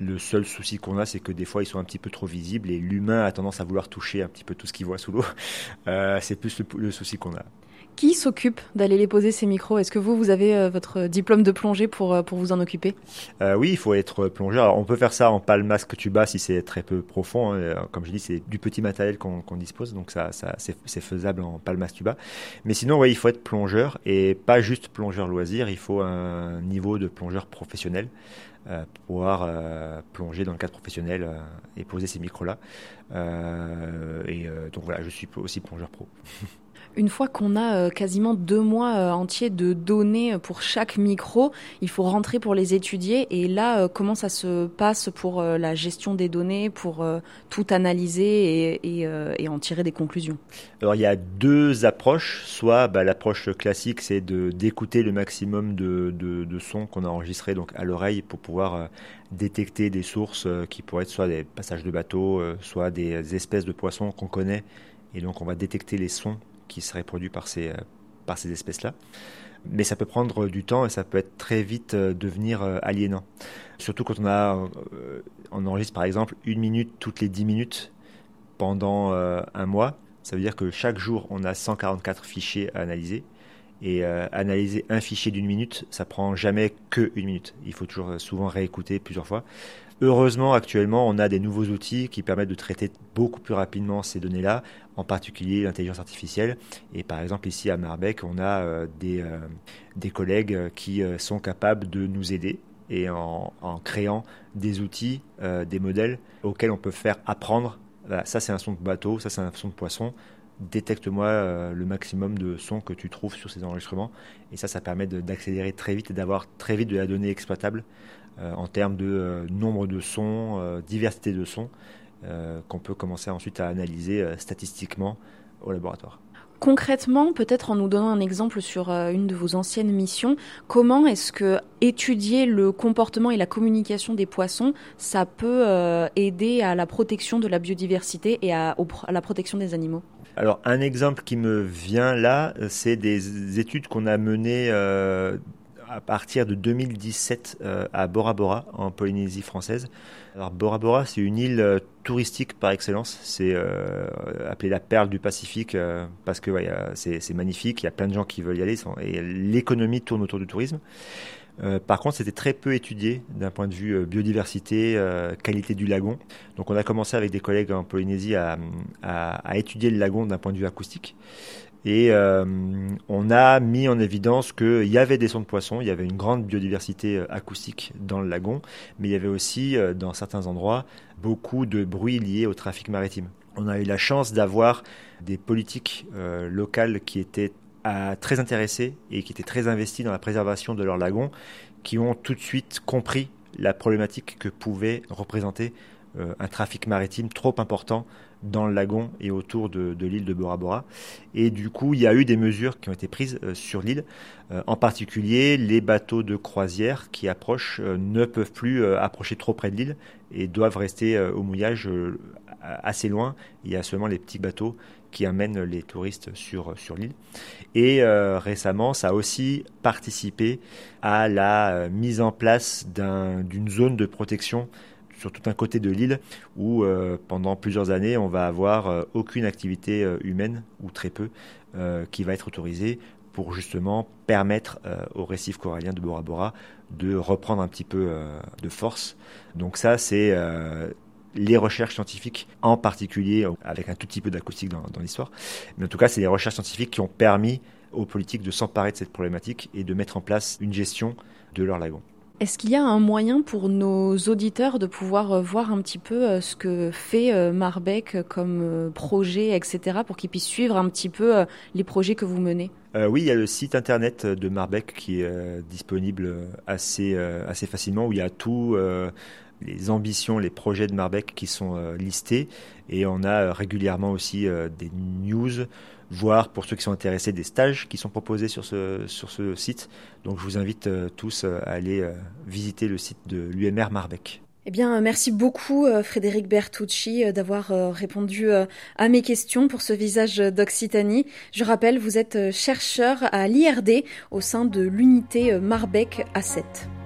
Le seul souci qu'on a, c'est que des fois, ils sont un petit peu trop visibles et l'humain a tendance à vouloir toucher un petit peu tout ce qu'il voit sous l'eau. C'est plus le souci qu'on a. Qui s'occupe d'aller les poser ces micros? Est-ce que vous avez votre diplôme de plongée pour vous en occuper? Oui, il faut être plongeur. Alors, on peut faire ça en palmasque tuba si c'est très peu profond, hein. Comme je dis, c'est du petit matériel qu'on dispose, donc c'est faisable en palmasque tuba. Mais sinon, ouais, il faut être plongeur et pas juste plongeur loisir. Il faut un niveau de plongeur professionnel pour pouvoir plonger dans le cadre professionnel et poser ces micros-là. Donc voilà, je suis aussi plongeur pro. Une fois qu'on a quasiment 2 mois entiers de données pour chaque micro, il faut rentrer pour les étudier. Et là, comment ça se passe pour la gestion des données, pour tout analyser et en tirer des conclusions? Alors il y a 2 approches. Soit l'approche classique, c'est d'écouter le maximum de sons qu'on a enregistrés donc à l'oreille pour pouvoir détecter des sources qui pourraient être soit des passages de bateaux, soit des espèces de poissons qu'on connaît. Et donc on va détecter les sons qui seraient produits par ces espèces-là. Mais ça peut prendre du temps et ça peut être très vite devenir aliénant. Surtout quand on enregistre par exemple 1 minute toutes les 10 minutes pendant un mois. Ça veut dire que chaque jour, on a 144 fichiers à analyser. Et analyser un fichier d'1 minute, ça prend jamais que 1 minute. Il faut toujours souvent réécouter plusieurs fois. Heureusement, actuellement, on a des nouveaux outils qui permettent de traiter beaucoup plus rapidement ces données-là, en particulier l'intelligence artificielle. Et par exemple, ici à Marbec, on a des collègues qui sont capables de nous aider et en créant des outils, des modèles auxquels on peut faire apprendre. Voilà, ça, c'est un son de bateau, ça, c'est un son de poisson. Détecte-moi le maximum de sons que tu trouves sur ces enregistrements. Et ça permet d'accélérer très vite et d'avoir très vite de la donnée exploitable en termes de nombre de sons, diversité de sons, qu'on peut commencer ensuite à analyser statistiquement au laboratoire. Concrètement, peut-être en nous donnant un exemple sur une de vos anciennes missions, comment est-ce que étudier le comportement et la communication des poissons, ça peut aider à la protection de la biodiversité et à la protection des animaux? Alors, un exemple qui me vient là, c'est des études qu'on a menées à partir de 2017 à Bora Bora, en Polynésie française. Alors Bora Bora, c'est une île touristique par excellence. C'est appelé la perle du Pacifique parce que c'est magnifique, il y a plein de gens qui veulent y aller et l'économie tourne autour du tourisme. Par contre, c'était très peu étudié d'un point de vue biodiversité, qualité du lagon. Donc on a commencé avec des collègues en Polynésie à étudier le lagon d'un point de vue acoustique. Et on a mis en évidence qu'il y avait des sons de poissons, il y avait une grande biodiversité acoustique dans le lagon, mais il y avait aussi, dans certains endroits, beaucoup de bruit lié au trafic maritime. On a eu la chance d'avoir des politiques locales qui étaient très intéressés et qui étaient très investis dans la préservation de leur lagon, qui ont tout de suite compris la problématique que pouvait représenter un trafic maritime trop important dans le lagon et autour de l'île de Bora Bora. Et du coup, il y a eu des mesures qui ont été prises sur l'île. En particulier, les bateaux de croisière qui approchent ne peuvent plus approcher trop près de l'île et doivent rester au mouillage assez loin. Il y a seulement les petits bateaux qui amènent les touristes sur l'île. Et récemment, ça a aussi participé à la mise en place d'une zone de protection sur tout un côté de l'île où pendant plusieurs années, on va avoir aucune activité humaine, ou très peu, qui va être autorisée pour justement permettre au récif corallien de Bora Bora de reprendre un petit peu de force. Donc ça, c'est les recherches scientifiques, en particulier avec un tout petit peu d'acoustique dans l'histoire. Mais en tout cas, c'est les recherches scientifiques qui ont permis aux politiques de s'emparer de cette problématique et de mettre en place une gestion de leur lagon. Est-ce qu'il y a un moyen pour nos auditeurs de pouvoir voir un petit peu ce que fait Marbec comme projet, etc., pour qu'ils puissent suivre un petit peu les projets que vous menez? Oui, il y a le site internet de Marbec qui est disponible assez facilement, où il y a tout les ambitions, les projets de Marbec qui sont listés. Et on a régulièrement aussi des news, voire pour ceux qui sont intéressés, des stages qui sont proposés sur ce site. Donc je vous invite tous à aller visiter le site de l'UMR Marbec. Eh bien, merci beaucoup Frédéric Bertucci d'avoir répondu à mes questions pour ce visage d'Occitanie. Je rappelle, vous êtes chercheur à l'IRD au sein de l'unité Marbec A7.